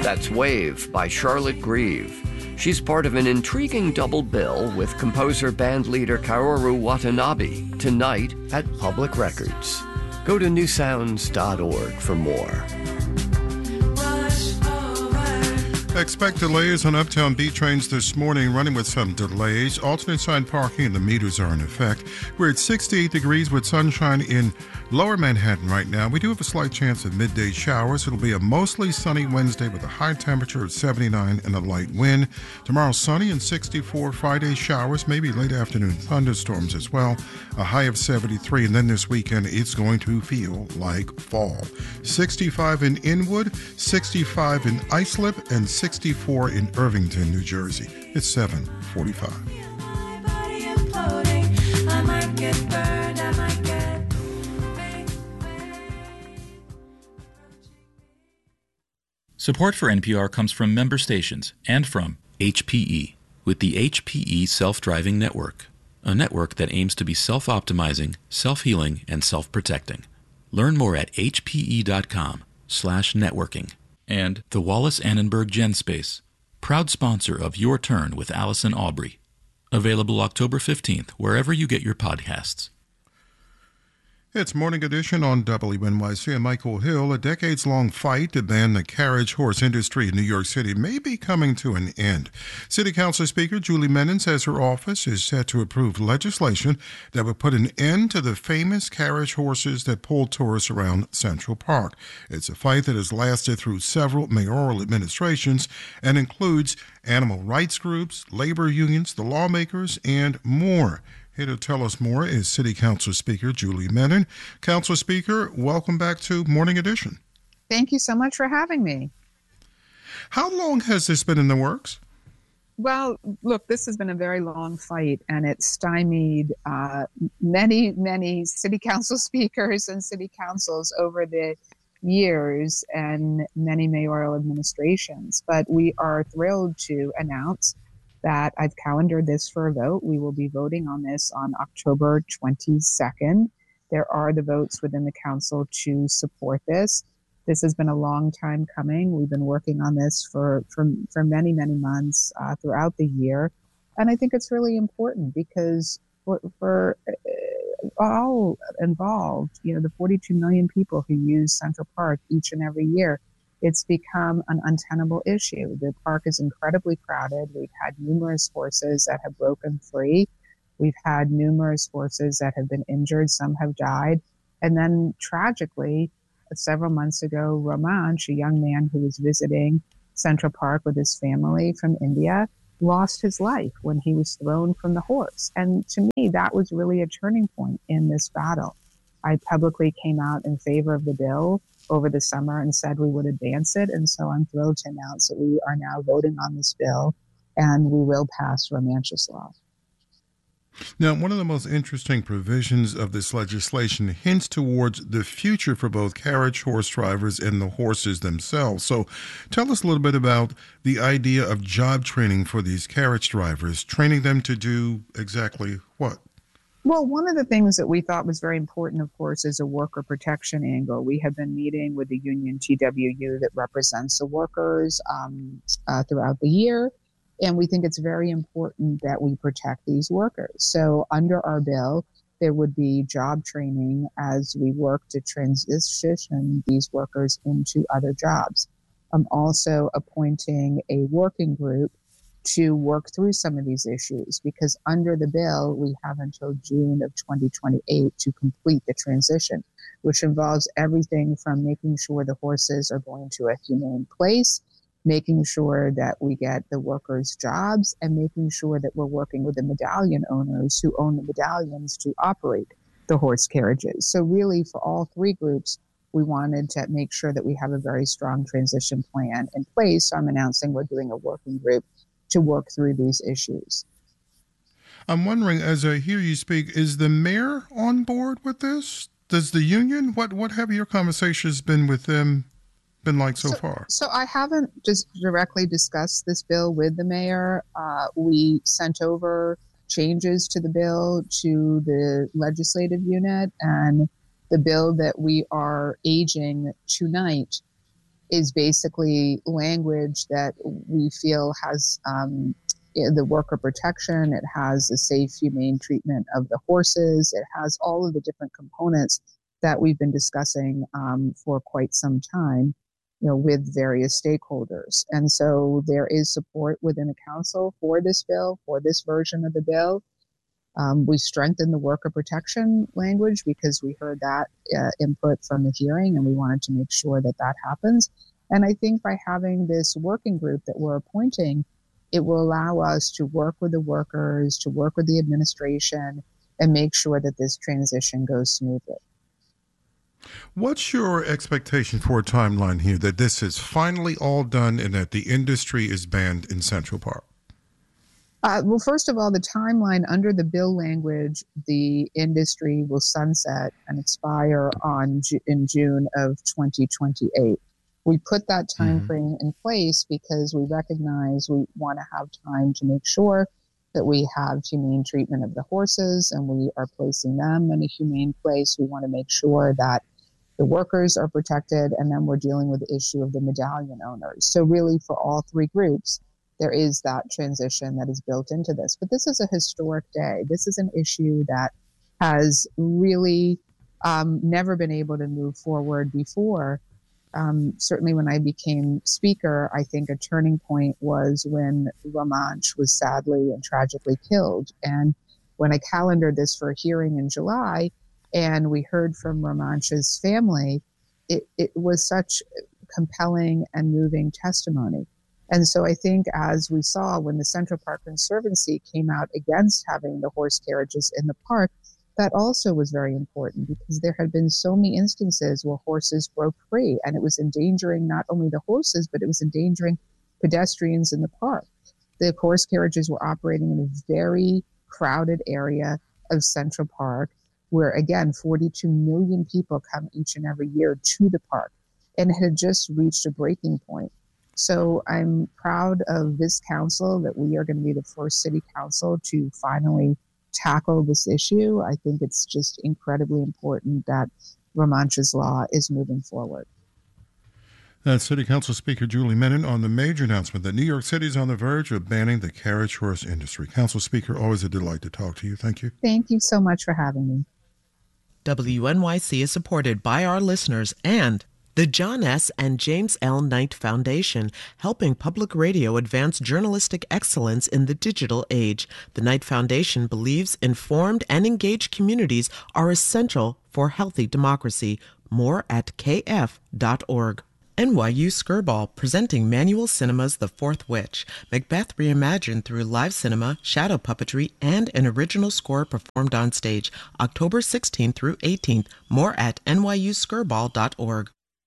That's Wave by Charlotte Grieve. She's part of an intriguing double bill with composer bandleader Kaoru Watanabe tonight at Public Records. Go to newsounds.org for more. Expect delays on Uptown B trains this morning, running with some delays. Alternate side parking and the meters are in effect. We're at 68 degrees with sunshine in lower Manhattan right now. We do have a slight chance of midday showers. It'll be a mostly sunny Wednesday with a high temperature of 79 and a light wind. Tomorrow sunny and 64. Friday showers, maybe late afternoon thunderstorms as well. A high of 73. And then this weekend it's going to feel like fall. 65 in Inwood, 65 in Islip, and 64 in Irvington, New Jersey. It's 7:45. Support for NPR comes from member stations and from HPE, with the HPE Self-Driving Network, a network that aims to be self-optimizing, self-healing, and self-protecting. Learn more at hpe.com/networking. And the Wallace Annenberg GenSpace, proud sponsor of Your Turn with Allison Aubrey. Available October 15th, wherever you get your podcasts. It's Morning Edition on WNYC. I'm Michael Hill. A decades-long fight to ban the carriage horse industry in New York City may be coming to an end. City Council Speaker Julie Menin says her office is set to approve legislation that would put an end to the famous carriage horses that pull tourists around Central Park. It's a fight that has lasted through several mayoral administrations and includes animal rights groups, labor unions, the lawmakers, and more. Here to tell us more is City Council Speaker Julie Menin. Council Speaker, welcome back to Morning Edition. Thank you so much for having me. How long has this been in the works? Well, look, this has been a very long fight, and it stymied many city council speakers and city councils over the years and many mayoral administrations. But we are thrilled to announce that I've calendared this for a vote. We will be voting on this on October 22nd. There are the votes within the council to support this. This has been a long time coming. We've been working on this for many months throughout the year. And I think it's really important because for all involved, the 42 million people who use Central Park each and every year, it's become an untenable issue. The park is incredibly crowded. We've had numerous horses that have broken free. We've had numerous horses that have been injured. Some have died. And then tragically, several months ago, Romansh, a young man who was visiting Central Park with his family from India, lost his life when he was thrown from the horse. And to me, that was really a turning point in this battle. I publicly came out in favor of the bill over the summer and said we would advance it. And so I'm thrilled to announce that we are now voting on this bill and we will pass Romansh's law. Now, one of the most interesting provisions of this legislation hints towards the future for both carriage horse drivers and the horses themselves. So tell us a little bit about the idea of job training for these carriage drivers, training them to do exactly what? Well, one of the things that we thought was very important, of course, is a worker protection angle. We have been meeting with the union TWU that represents the workers throughout the year, and we think it's very important that we protect these workers. So under our bill, there would be job training as we work to transition these workers into other jobs. I'm also appointing a working group to work through some of these issues because under the bill, we have until June of 2028 to complete the transition, which involves everything from making sure the horses are going to a humane place, making sure that we get the workers jobs, and making sure that we're working with the medallion owners who own the medallions to operate the horse carriages. So really for all three groups, we wanted to make sure that we have a very strong transition plan in place. So I'm announcing we're doing a working group to work through these issues. I'm wondering, as I hear you speak, is the mayor on board with this? Does the union? What have your conversations been with them been like so far? So I haven't just directly discussed this bill with the mayor. We sent over changes to the bill to the legislative unit, and the bill that we are aging tonight is basically language that we feel has the worker protection, it has the safe, humane treatment of the horses, it has all of the different components that we've been discussing for quite some time, with various stakeholders. And so there is support within the council for this bill, for this version of the bill. We strengthened the worker protection language because we heard that input from the hearing, and we wanted to make sure that that happens. And I think by having this working group that we're appointing, it will allow us to work with the workers, to work with the administration, and make sure that this transition goes smoothly. What's your expectation for a timeline here, that this is finally all done and that the industry is banned in Central Park? Well, first of all, the timeline under the bill language, the industry will sunset and expire in June of 2028. We put that time frame in place because we recognize we want to have time to make sure that we have humane treatment of the horses, and we are placing them in a humane place. We want to make sure that the workers are protected, and then we're dealing with the issue of the medallion owners. So really, for all three groups, there is that transition that is built into this. But this is a historic day. This is an issue that has really never been able to move forward before. Certainly when I became speaker, I think a turning point was when Romansh was sadly and tragically killed. And when I calendared this for a hearing in July, and we heard from Romansh's family, it was such compelling and moving testimony. And so I think, as we saw when the Central Park Conservancy came out against having the horse carriages in the park, that also was very important because there had been so many instances where horses broke free, and it was endangering not only the horses, but it was endangering pedestrians in the park. The horse carriages were operating in a very crowded area of Central Park where, again, 42 million people come each and every year to the park, and it had just reached a breaking point. So I'm proud of this council that we are going to be the first city council to finally tackle this issue. I think it's just incredibly important that Romansh's law is moving forward. That's City Council Speaker Julie Menin on the major announcement that New York City is on the verge of banning the carriage horse industry. Council Speaker, always a delight to talk to you. Thank you. Thank you so much for having me. WNYC is supported by our listeners and the John S. and James L. Knight Foundation, helping public radio advance journalistic excellence in the digital age. The Knight Foundation believes informed and engaged communities are essential for healthy democracy. More at kf.org. NYU Skirball, presenting Manual Cinema's The Fourth Witch. Macbeth reimagined through live cinema, shadow puppetry, and an original score performed on stage. October 16th through 18th. More at nyuskirball.org.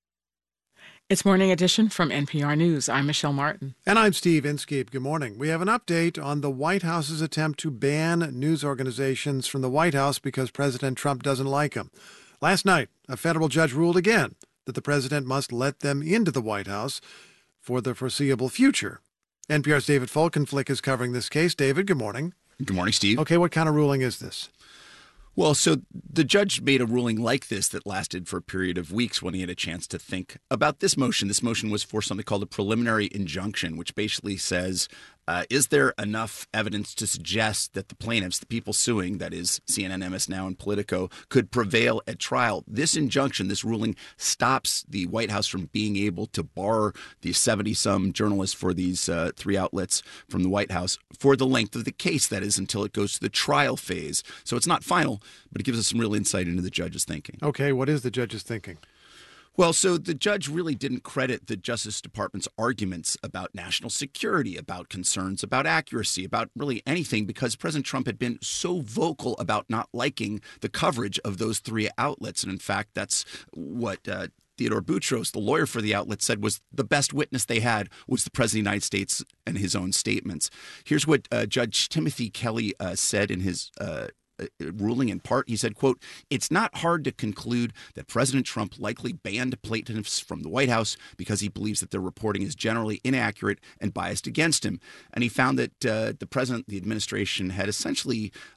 It's Morning Edition from NPR News. I'm Michelle Martin. And I'm Steve Inskeep. Good morning. We have an update on the White House's attempt to ban news organizations from the White House because President Trump doesn't like them. Last night, a federal judge ruled again that the president must let them into the White House for the foreseeable future. NPR's David Folkenflik is covering this case. David, good morning. Good morning, Steve. Okay, what kind of ruling is this? Well, so the judge made a ruling like this that lasted for a period of weeks when he had a chance to think about this motion. This motion was for something called a preliminary injunction, which basically says, is there enough evidence to suggest that the plaintiffs, the people suing, that is CNN, MS Now, and Politico, could prevail at trial? This injunction, this ruling, stops the White House from being able to bar the 70-some journalists for these three outlets from the White House for the length of the case, that is, until it goes to the trial phase. So it's not final, but it gives us some real insight into the judge's thinking. Okay, what is the judge's thinking? Well, so the judge really didn't credit the Justice Department's arguments about national security, about concerns about accuracy, about really anything, because President Trump had been so vocal about not liking the coverage of those three outlets. And in fact, that's what Theodore Boutros, the lawyer for the outlet, said was the best witness they had was the President of the United States and his own statements. Here's what Judge Timothy Kelly said in his ruling in part. He said, quote, "It's not hard to conclude that President Trump likely banned plaintiffs from the White House because he believes that their reporting is generally inaccurate and biased against him." And he found that the president, the administration, had essentially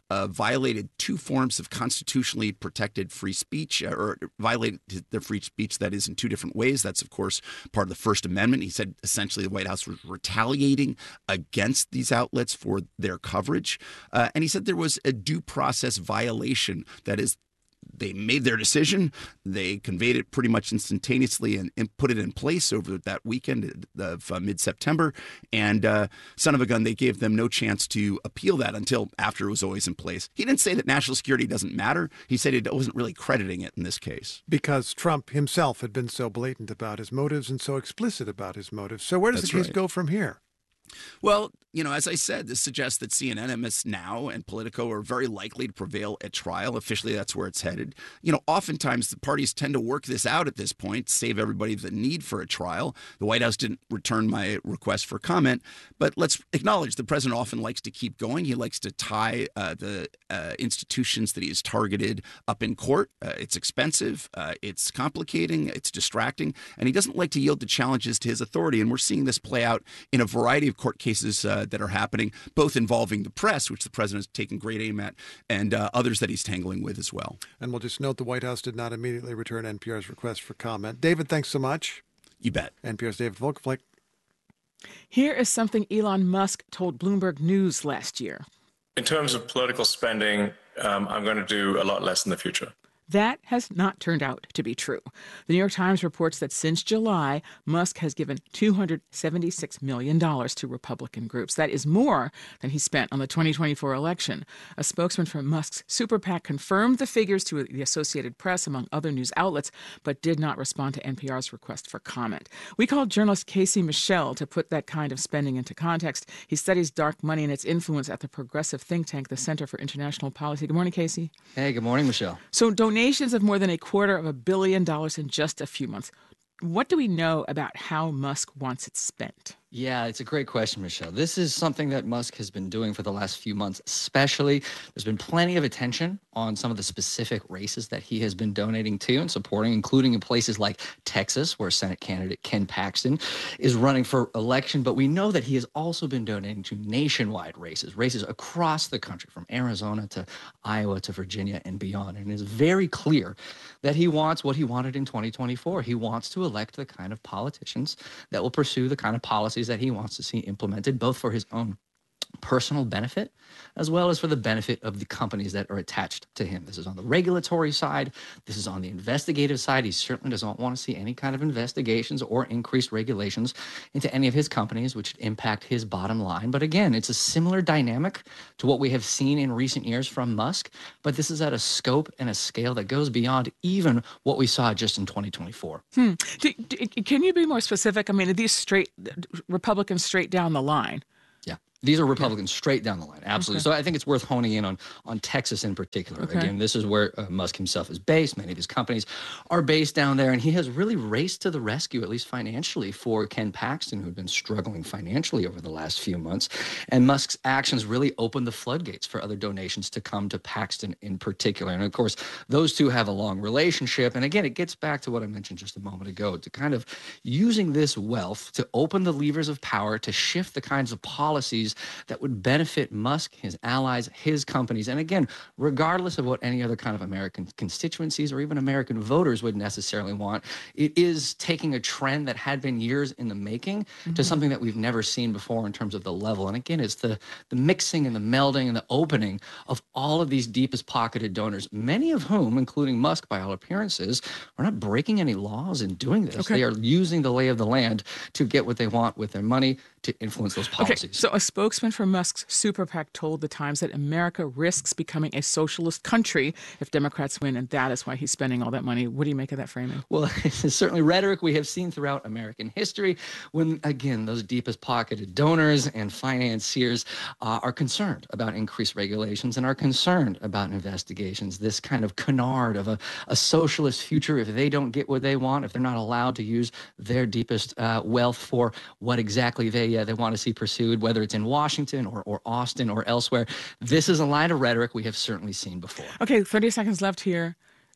violated two forms of constitutionally protected free speech, or violated their free speech, that is, in two different ways. That's, of course, part of the First Amendment. He said essentially the White House was retaliating against these outlets for their coverage. And he said there was a due process violation. That is, they made their decision. They conveyed it pretty much instantaneously and put it in place over that weekend of mid-September. And son of a gun, they gave them no chance to appeal that until after it was always in place. He didn't say that national security doesn't matter. He said he wasn't really crediting it in this case. Because Trump himself had been so blatant about his motives and so explicit about his motives. So where does the case go from here? Well, as I said, this suggests that CNN, MS Now, and Politico are very likely to prevail at trial. Officially, that's where it's headed. Oftentimes the parties tend to work this out at this point, save everybody the need for a trial. The White House didn't return my request for comment, but let's acknowledge the president often likes to keep going. He likes to tie the institutions that he has targeted up in court. It's expensive, it's complicating, it's distracting, and he doesn't like to yield to challenges to his authority. And we're seeing this play out in a variety of court cases that are happening, both involving the press, which the president has taken great aim at, and others that he's tangling with as well. And we'll just note the White House did not immediately return NPR's request for comment. David, thanks so much. You bet. NPR's David Volkenflik. Here is something Elon Musk told Bloomberg News last year. In terms of political spending, I'm going to do a lot less in the future. That has not turned out to be true. The New York Times reports that since July, Musk has given $276 million to Republican groups. That is more than he spent on the 2024 election. A spokesman for Musk's super PAC confirmed the figures to the Associated Press, among other news outlets, but did not respond to NPR's request for comment. We called journalist Casey Michel to put that kind of spending into context. He studies dark money and its influence at the progressive think tank, the Center for International Policy. Good morning, Casey. Hey, good morning, Michelle. So donations of more than $250 million in just a few months. What do we know about how Musk wants it spent? Yeah, it's a great question, Michelle. This is something that Musk has been doing for the last few months, especially. There's been plenty of attention on some of the specific races that he has been donating to and supporting, including in places like Texas, where Senate candidate Ken Paxton is running for election. But we know that he has also been donating to nationwide races across the country, from Arizona to Iowa to Virginia and beyond. And it is very clear that he wants what he wanted in 2024. He wants to elect the kind of politicians that will pursue the kind of policies that he wants to see implemented, both for his own personal benefit as well as for the benefit of the companies that are attached to him. This is on the regulatory side. This is on the investigative side. He certainly doesn't want to see any kind of investigations or increased regulations into any of his companies, which would impact his bottom line. But again, it's a similar dynamic to what we have seen in recent years from Musk, but this is at a scope and a scale that goes beyond even what we saw just in 2024. Can you be more specific? I mean, are these Republicans straight down the line? These are Republicans straight down the line. Absolutely. Okay. So I think it's worth honing in on Texas in particular. Okay. Again, this is where Musk himself is based. Many of his companies are based down there. And he has really raced to the rescue, at least financially, for Ken Paxton, who had been struggling financially over the last few months. And Musk's actions really opened the floodgates for other donations to come to Paxton in particular. And of course, those two have a long relationship. And again, it gets back to what I mentioned just a moment ago, to kind of using this wealth to open the levers of power, to shift the kinds of policies that would benefit Musk, his allies, his companies. And again, regardless of what any other kind of American constituencies or even American voters would necessarily want, it is taking a trend that had been years in the making to something that we've never seen before in terms of the level. And again, it's the mixing and the melding and the opening of all of these deepest pocketed donors, many of whom, including Musk by all appearances, are not breaking any laws in doing this. Okay. They are using the lay of the land to get what they want with their money, to influence those policies. Okay, so a spokesman for Musk's super PAC told the Times that America risks becoming a socialist country if Democrats win, and that is why he's spending all that money. What do you make of that framing? Well, it's certainly rhetoric we have seen throughout American history when, again, those deepest pocketed donors and financiers are concerned about increased regulations and are concerned about investigations. This kind of canard of a socialist future, if they don't get what they want, if they're not allowed to use their deepest wealth for what exactly they want to see pursued, whether it's in Washington or Austin or elsewhere. This is a line of rhetoric we have certainly seen before. Okay, 30 seconds left here.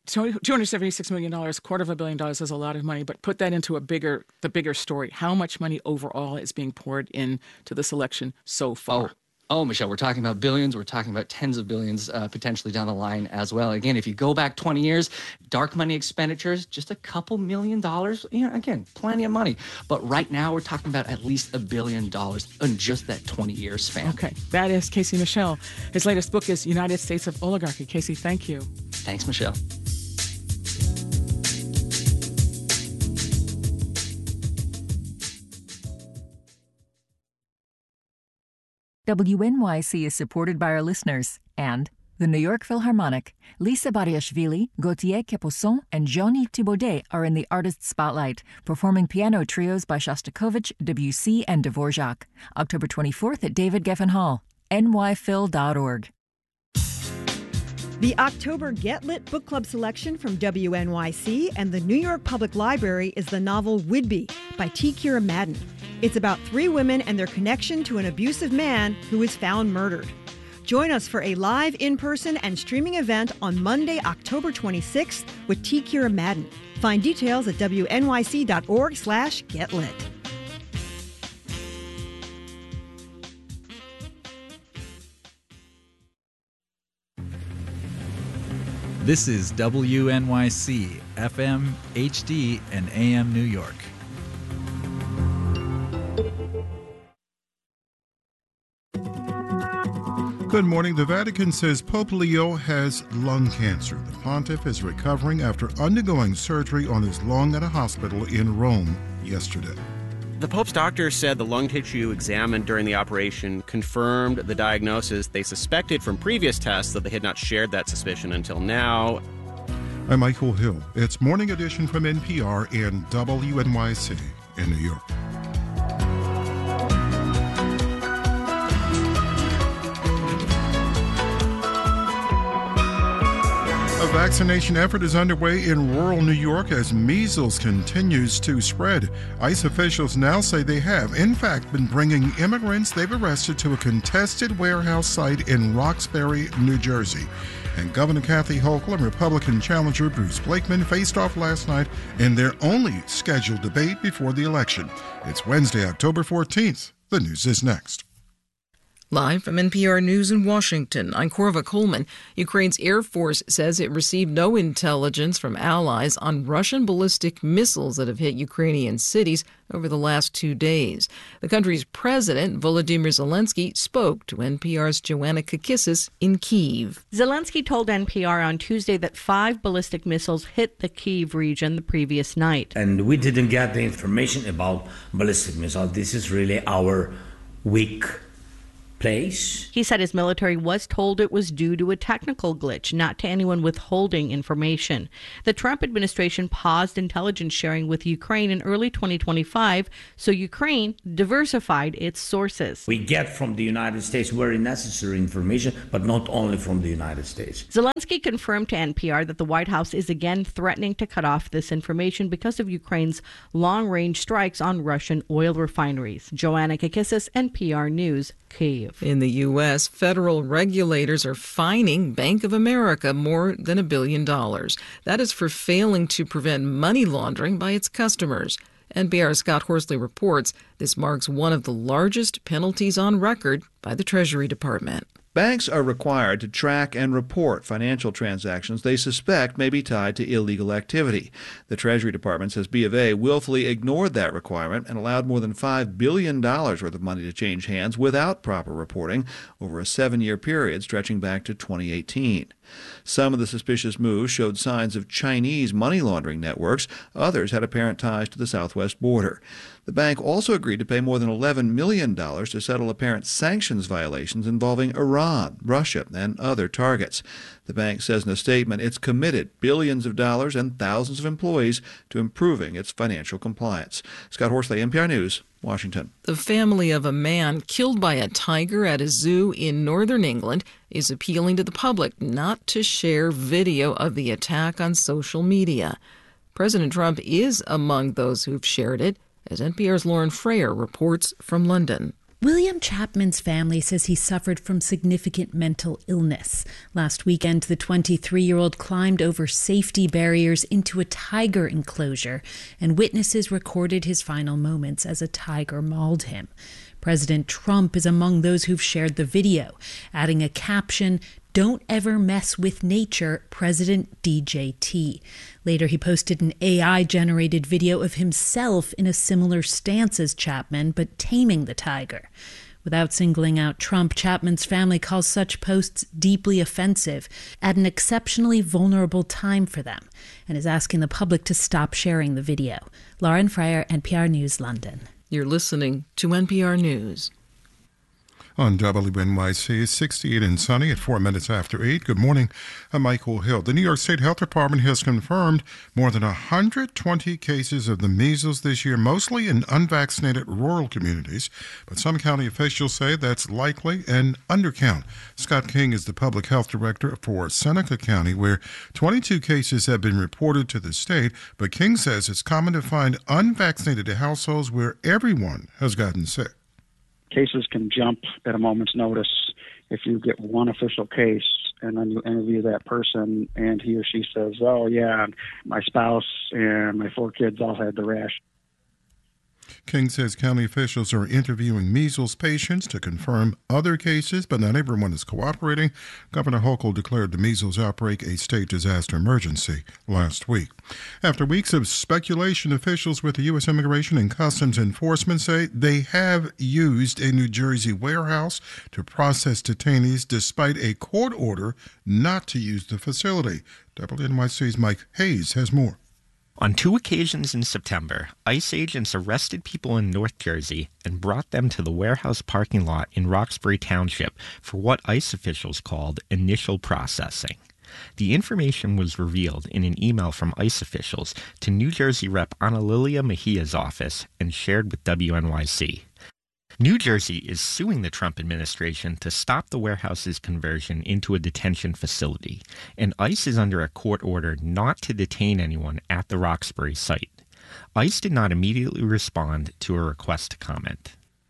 $276 million, $250 million is a lot of money, but put that into the bigger story. How much money overall is being poured into this election so far? Oh, Michelle, we're talking about billions. We're talking about tens of billions potentially down the line as well. Again, if you go back 20 years, dark money expenditures, just a couple $1 million. Again, plenty of money. But right now, we're talking about at least $1 billion in just that 20-year span. Okay, that is Casey Michel. His latest book is United States of Oligarchy. Casey, thank you. Thanks, Michelle. WNYC is supported by our listeners and the New York Philharmonic. Lisa Bariashvili, Gauthier Capuçon, and Jean-Yves Thibaudet are in the Artist Spotlight, performing piano trios by Shostakovich, Debussy, and Dvorak. October 24th at David Geffen Hall. nyphil.org. The October Get Lit Book Club selection from WNYC and the New York Public Library is the novel Whidbey by T. Kira Madden. It's about 3 women and their connection to an abusive man who is found murdered. Join us for a live in-person and streaming event on Monday, October 26th with T. Kira Madden. Find details at wnyc.org/getlit. This is WNYC, FM, HD, and AM New York. Good morning. The Vatican says Pope Leo has lung cancer. The pontiff is recovering after undergoing surgery on his lung at a hospital in Rome yesterday. The Pope's doctor said the lung tissue examined during the operation confirmed the diagnosis they suspected from previous tests, though they had not shared that suspicion until now. I'm Michael Hill. It's Morning Edition from NPR and WNYC in New York. A vaccination effort is underway in rural New York as measles continues to spread. ICE officials now say they have, in fact, been bringing immigrants they've arrested to a contested warehouse site in Roxbury, New Jersey. And Governor Kathy Hochul and Republican challenger Bruce Blakeman faced off last night in their only scheduled debate before the election. It's Wednesday, October 14th. The news is next. Live from NPR News in Washington, I'm Korva Coleman. Ukraine's Air Force says it received no intelligence from allies on Russian ballistic missiles that have hit Ukrainian cities over the last 2 days. The country's president, Volodymyr Zelensky, spoke to NPR's Joanna Kakissis in Kyiv. Zelensky told NPR on Tuesday that 5 ballistic missiles hit the Kyiv region the previous night. And we didn't get the information about ballistic missiles. This is really our weak place. He said his military was told it was due to a technical glitch, not to anyone withholding information. The Trump administration paused intelligence sharing with Ukraine in early 2025, so Ukraine diversified its sources. We get from the United States very necessary information, but not only from the United States. Zelensky confirmed to NPR that the White House is again threatening to cut off this information because of Ukraine's long-range strikes on Russian oil refineries. Joanna Kakissis, NPR News, Kyiv. In the U.S., federal regulators are fining Bank of America more than $1 billion. That is for failing to prevent money laundering by its customers. NPR's Scott Horsley reports this marks one of the largest penalties on record by the Treasury Department. Banks are required to track and report financial transactions they suspect may be tied to illegal activity. The Treasury Department says B of A willfully ignored that requirement and allowed more than $5 billion worth of money to change hands without proper reporting over a 7-year period stretching back to 2018. Some of the suspicious moves showed signs of Chinese money laundering networks. Others had apparent ties to the southwest border. The bank also agreed to pay more than $11 million to settle apparent sanctions violations involving Iran, Russia, and other targets. The bank says in a statement it's committed billions of dollars and thousands of employees to improving its financial compliance. Scott Horsley, NPR News, Washington. The family of a man killed by a tiger at a zoo in northern England is appealing to the public not to share video of the attack on social media. President Trump is among those who've shared it, as NPR's Lauren Frayer reports from London. William Chapman's family says he suffered from significant mental illness. Last weekend, the 23-year-old climbed over safety barriers into a tiger enclosure, and witnesses recorded his final moments as a tiger mauled him. President Trump is among those who've shared the video, adding a caption, "Don't ever mess with nature, President DJT." Later, he posted an AI-generated video of himself in a similar stance as Chapman, but taming the tiger. Without singling out Trump, Chapman's family calls such posts deeply offensive at an exceptionally vulnerable time for them, and is asking the public to stop sharing the video. Lauren Fryer, NPR News, London. You're listening to NPR News. On WNYC, 68 and sunny at 4 minutes after 8. Good morning. I'm Michael Hill. The New York State Health Department has confirmed more than 120 cases of the measles this year, mostly in unvaccinated rural communities. But some county officials say that's likely an undercount. Scott King is the public health director for Seneca County, where 22 cases have been reported to the state. But King says it's common to find unvaccinated households where everyone has gotten sick. Cases can jump at a moment's notice. If you get one official case and then you interview that person and he or she says, "Oh yeah, my spouse and my 4 kids all had the rash." King says county officials are interviewing measles patients to confirm other cases, but not everyone is cooperating. Governor Hochul declared the measles outbreak a state disaster emergency last week. After weeks of speculation, officials with the U.S. Immigration and Customs Enforcement say they have used a New Jersey warehouse to process detainees despite a court order not to use the facility. WNYC's Mike Hayes has more. On 2 occasions in September, ICE agents arrested people in North Jersey and brought them to the warehouse parking lot in Roxbury Township for what ICE officials called initial processing. The information was revealed in an email from ICE officials to New Jersey Rep. Ana Lilia Mejia's office and shared with WNYC. New Jersey is suing the Trump administration to stop the warehouse's conversion into a detention facility, and ICE is under a court order not to detain anyone at the Roxbury site. ICE did not immediately respond to a request to comment.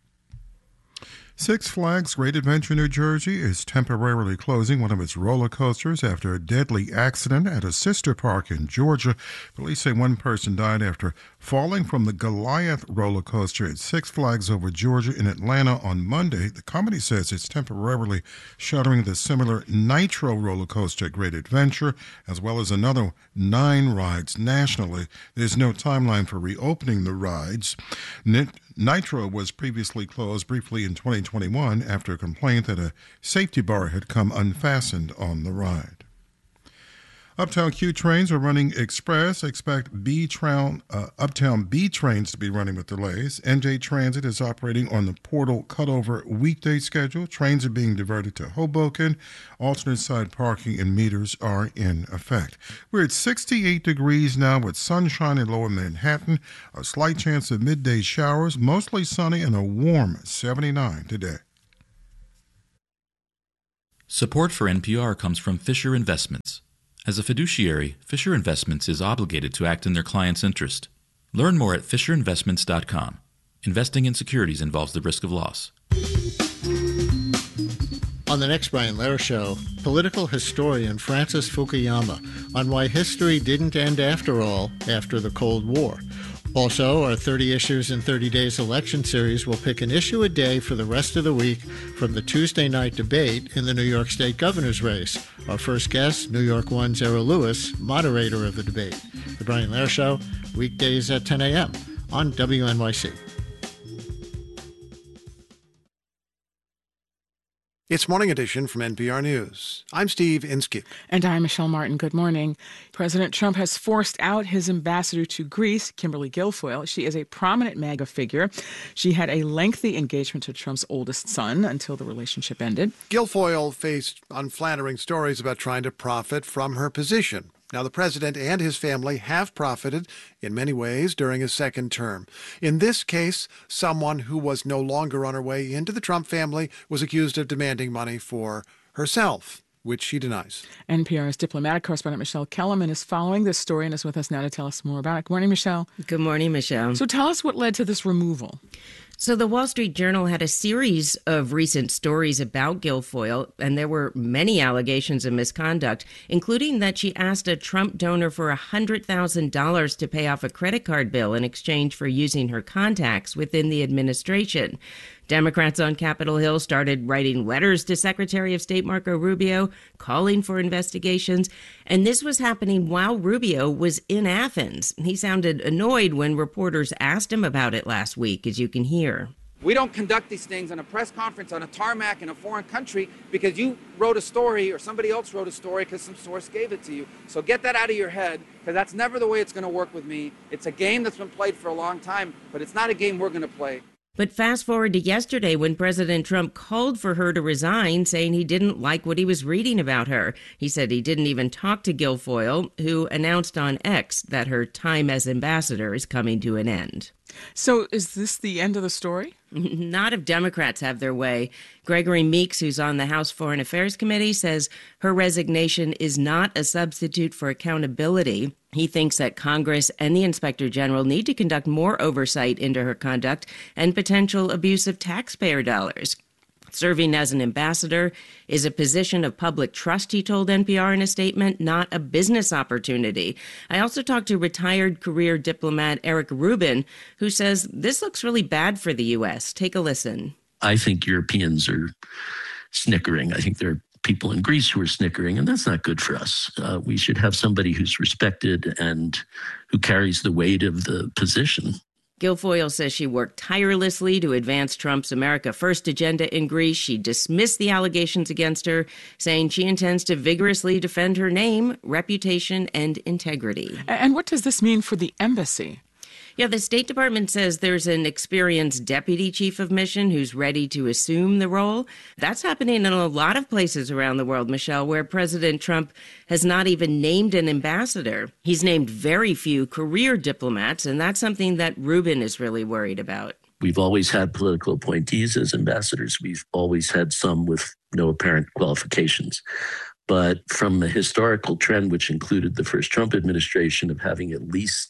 Six Flags Great Adventure New Jersey is temporarily closing one of its roller coasters after a deadly accident at a sister park in Georgia. Police say one person died after falling from the Goliath roller coaster at Six Flags Over Georgia in Atlanta on Monday. The company says it's temporarily shuttering the similar Nitro roller coaster at Great Adventure, as well as another 9 rides nationally. There's no timeline for reopening the rides. Nitro was previously closed briefly in 2021 after a complaint that a safety bar had come unfastened on the ride. Uptown Q trains are running express. Expect Uptown B trains to be running with delays. NJ Transit is operating on the Portal cutover weekday schedule. Trains are being diverted to Hoboken. Alternate side parking and meters are in effect. We're at 68 degrees now with sunshine in lower Manhattan. A slight chance of midday showers, mostly sunny, and a warm 79 today. Support for NPR comes from Fisher Investments. As a fiduciary, Fisher Investments is obligated to act in their client's interest. Learn more at fisherinvestments.com. Investing in securities involves the risk of loss. On the next Brian Lehrer Show, political historian Francis Fukuyama on why history didn't end after all after the Cold War. Also, our 30 Issues in 30 Days election series will pick an issue a day for the rest of the week from the Tuesday night debate in the New York State governor's race. Our first guest, New York One's Era Lewis, moderator of the debate. The Brian Lehrer Show, weekdays at 10 a.m. on WNYC. It's Morning Edition from NPR News. I'm Steve Inskeep. And I'm Michelle Martin. Good morning. President Trump has forced out his ambassador to Greece, Kimberly Guilfoyle. She is a prominent MAGA figure. She had a lengthy engagement to Trump's oldest son until the relationship ended. Guilfoyle faced unflattering stories about trying to profit from her position. Now, the president and his family have profited in many ways during his second term. In this case, someone who was no longer on her way into the Trump family was accused of demanding money for herself, which she denies. NPR's diplomatic correspondent Michelle Kellerman is following this story and is with us now to tell us more about it. Good morning, Michelle. Good morning, Michelle. So tell us what led to this removal. So the Wall Street Journal had a series of recent stories about Guilfoyle, and there were many allegations of misconduct, including that she asked a Trump donor for $100,000 to pay off a credit card bill in exchange for using her contacts within the administration. Democrats on Capitol Hill started writing letters to Secretary of State Marco Rubio, calling for investigations. And this was happening while Rubio was in Athens. He sounded annoyed when reporters asked him about it last week, as you can hear. We don't conduct these things on a press conference on a tarmac in a foreign country because you wrote a story or somebody else wrote a story because some source gave it to you. So get that out of your head, because that's never the way it's going to work with me. It's a game that's been played for a long time, but it's not a game we're going to play. But fast forward to yesterday when President Trump called for her to resign, saying he didn't like what he was reading about her. He said he didn't even talk to Guilfoyle, who announced on X that her time as ambassador is coming to an end. So is this the end of the story? Not if Democrats have their way. Gregory Meeks, who's on the House Foreign Affairs Committee, says her resignation is not a substitute for accountability. He thinks that Congress and the Inspector General need to conduct more oversight into her conduct and potential abuse of taxpayer dollars. Serving as an ambassador is a position of public trust, he told NPR in a statement, not a business opportunity. I also talked to retired career diplomat Eric Rubin, who says this looks really bad for the U.S. Take a listen. I think Europeans are snickering. I think there are people in Greece who are snickering, and that's not good for us. We should have somebody who's respected and who carries the weight of the position. Guilfoyle says she worked tirelessly to advance Trump's America First agenda in Greece. She dismissed the allegations against her, saying she intends to vigorously defend her name, reputation, and integrity. And what does this mean for the embassy? Yeah, the State Department says there's an experienced deputy chief of mission who's ready to assume the role. That's happening in a lot of places around the world, Michelle, where President Trump has not even named an ambassador. He's named very few career diplomats, and that's something that Rubin is really worried about. We've always had political appointees as ambassadors. We've always had some with no apparent qualifications. But from the historical trend, which included the first Trump administration of having at least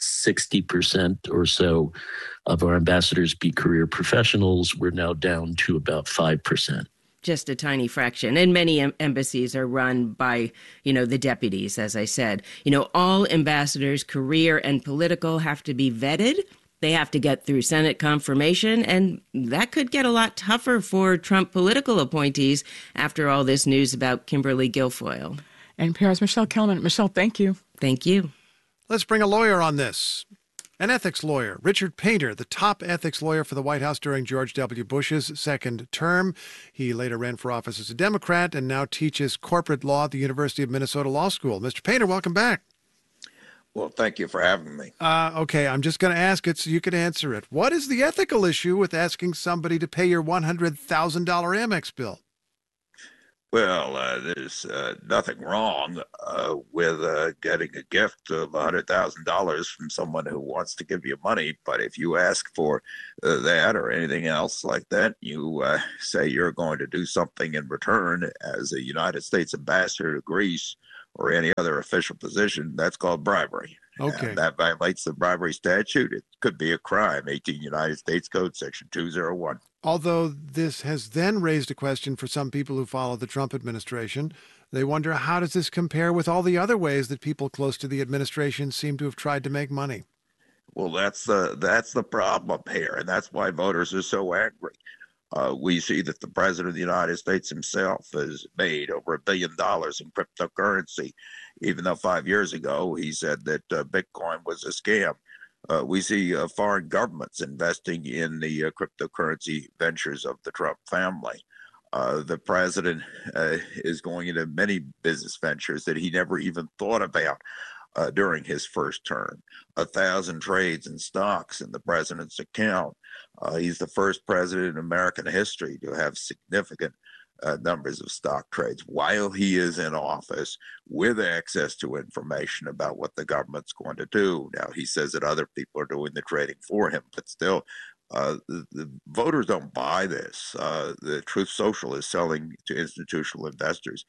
60% or so of our ambassadors be career professionals, we're now down to about 5%. Just a tiny fraction. And many embassies are run by, the deputies, as I said. All ambassadors, career and political, have to be vetted. They have to get through Senate confirmation, and that could get a lot tougher for Trump political appointees after all this news about Kimberly Guilfoyle. NPR's Michelle Kelman. Michelle, thank you. Thank you. Let's bring a lawyer on this. An ethics lawyer, Richard Painter, the top ethics lawyer for the White House during George W. Bush's second term. He later ran for office as a Democrat and now teaches corporate law at the University of Minnesota Law School. Mr. Painter, welcome back. Well, thank you for having me. Okay, I'm just going to ask it so you can answer it. What is the ethical issue with asking somebody to pay your $100,000 Amex bill? Well, there's nothing wrong with getting a gift of $100,000 from someone who wants to give you money. But if you ask for that or anything else like that, you say you're going to do something in return as a United States ambassador to Greece or any other official position, that's called bribery. Okay. And that violates the bribery statute. It could be a crime, 18 United States Code, Section 201. Although this has then raised a question for some people who follow the Trump administration. They wonder, how does this compare with all the other ways that people close to the administration seem to have tried to make money? Well, that's the problem here, and that's why voters are so angry. We see that the president of the United States himself has made over $1 billion in cryptocurrency, even though 5 years ago he said that Bitcoin was a scam. We see foreign governments investing in the cryptocurrency ventures of the Trump family. The president is going into many business ventures that he never even thought about during his first term. 1,000 trades in stocks in the president's account. He's the first president in American history to have significant numbers of stock trades while he is in office with access to information about what the government's going to do. Now, he says that other people are doing the trading for him, but still, the voters don't buy this. The Truth Social is selling to institutional investors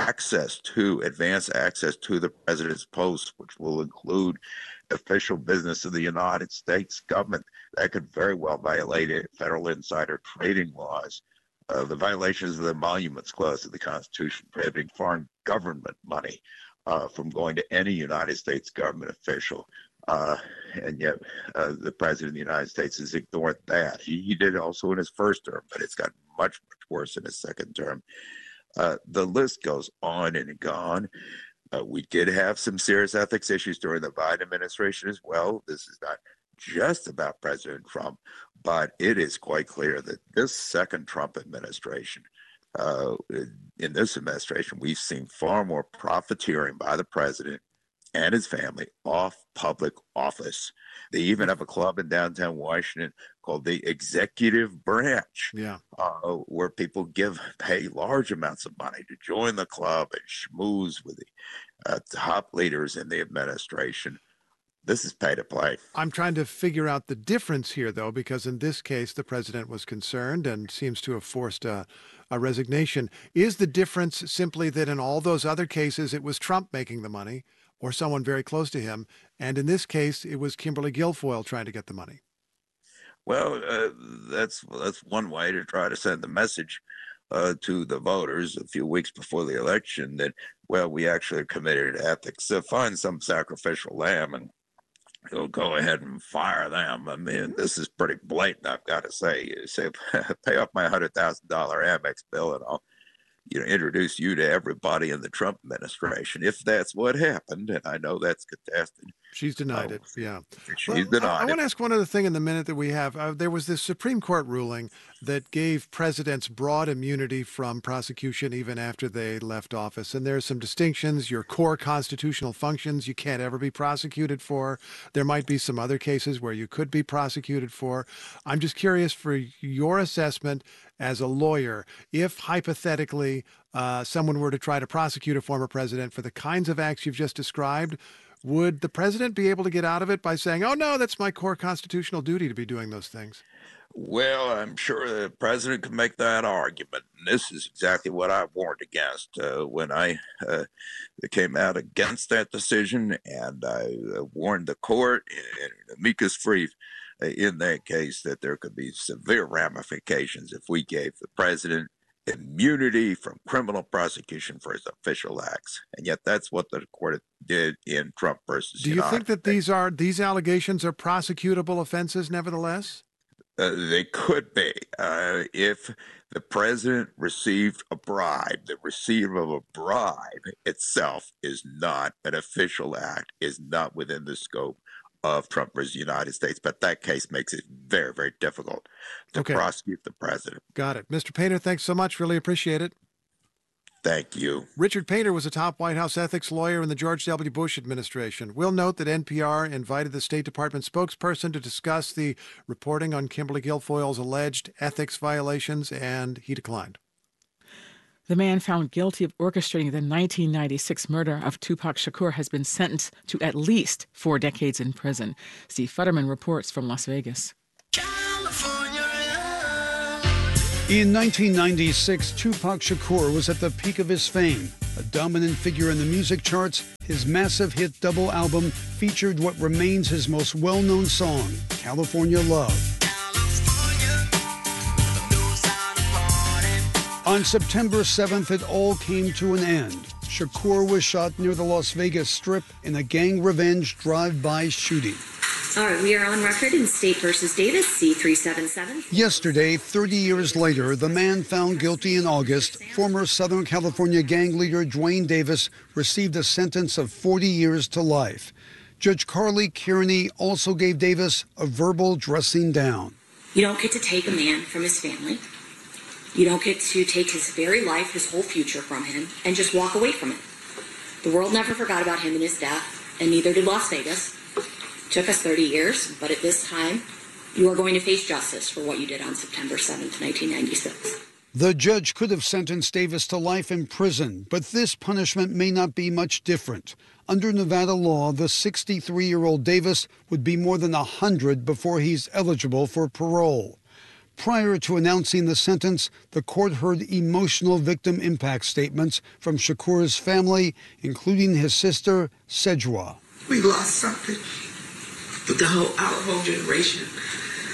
advanced access to the president's posts, which will include official business of the United States government. that could very well violate federal insider trading laws. The violations of the Emoluments Clause of the Constitution prohibiting foreign government money from going to any United States government official. And yet the President of the United States has ignored that. He did also in his first term, but it's gotten much, much worse in his second term. The list goes on and on. We did have some serious ethics issues during the Biden administration as well. This is not just about President Trump, but it is quite clear that this second Trump administration, in this administration, we've seen far more profiteering by the president and his family off public office. They even have a club in downtown Washington called the Executive Branch, where people pay large amounts of money to join the club and schmooze with the top leaders in the administration. This is pay to play. I'm trying to figure out the difference here, though, because in this case, the president was concerned and seems to have forced a resignation. Is the difference simply that in all those other cases, it was Trump making the money or someone very close to him, and in this case, it was Kimberly Guilfoyle trying to get the money? Well, that's one way to try to send the message to the voters a few weeks before the election that, well, we actually are committed to ethics. Find some sacrificial lamb and he'll go ahead and fire them. I mean, this is pretty blatant, I've got to say. You say, pay off my $100,000 Amex bill and I'll introduce you to everybody in the Trump administration, if that's what happened. And I know that's contested. She's denied it, yeah. She's denied it. I want to ask one other thing in the minute that we have. There was this Supreme Court ruling that gave presidents broad immunity from prosecution even after they left office. And there are some distinctions. Your core constitutional functions you can't ever be prosecuted for. There might be some other cases where you could be prosecuted for. I'm just curious for your assessment as a lawyer, if hypothetically someone were to try to prosecute a former president for the kinds of acts you've just described, would the president be able to get out of it by saying, oh, no, that's my core constitutional duty to be doing those things? Well, I'm sure the president could make that argument. And this is exactly what I warned against when I came out against that decision. And I warned the court and amicus brief in that case that there could be severe ramifications if we gave the president immunity from criminal prosecution for his official acts. And yet that's what the court did in Trump versus Do you think that these allegations are prosecutable offenses nevertheless? They could be. If the president received a bribe, the receiver of a bribe itself is not an official act, is not within the scope of Trump versus the United States. But that case makes it very, very difficult to prosecute the president. Got it. Mr. Painter, thanks so much. Really appreciate it. Thank you. Richard Painter was a top White House ethics lawyer in the George W. Bush administration. We'll note that NPR invited the State Department spokesperson to discuss the reporting on Kimberly Guilfoyle's alleged ethics violations, and he declined. The man found guilty of orchestrating the 1996 murder of Tupac Shakur has been sentenced to at least 4 decades in prison. Steve Futterman reports from Las Vegas. In 1996, Tupac Shakur was at the peak of his fame. A dominant figure in the music charts, his massive hit double album featured what remains his most well-known song, California Love. On September 7th, it all came to an end. Shakur was shot near the Las Vegas Strip in a gang revenge drive-by shooting. All right, we are on record in State versus Davis, C377. Yesterday, 30 years later, the man found guilty in August, former Southern California gang leader Duane Davis, received a sentence of 40 years to life. Judge Carly Kearney also gave Davis a verbal dressing down. You don't get to take a man from his family. You don't get to take his very life, his whole future from him, and just walk away from it. The world never forgot about him and his death, and neither did Las Vegas. Took us 30 years, but at this time, you are going to face justice for what you did on September 7th, 1996. The judge could have sentenced Davis to life in prison, but this punishment may not be much different. Under Nevada law, the 63-year-old Davis would be more than 100 before he's eligible for parole. Prior to announcing the sentence, the court heard emotional victim impact statements from Shakur's family, including his sister, Sejwa. We lost something. But our whole generation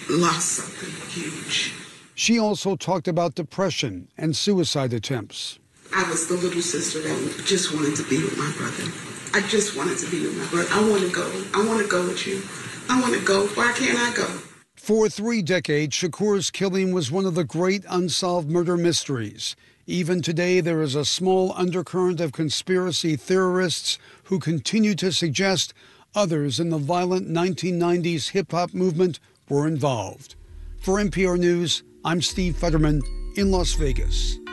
lost something huge. She also talked about depression and suicide attempts. I was the little sister that just wanted to be with my brother. I just wanted to be with my brother. I want to go. I want to go with you. I want to go. Why can't I go? For 3 decades, Shakur's killing was one of the great unsolved murder mysteries. Even today, there is a small undercurrent of conspiracy theorists who continue to suggest others in the violent 1990s hip-hop movement were involved. For NPR News, I'm Steve Futterman in Las Vegas.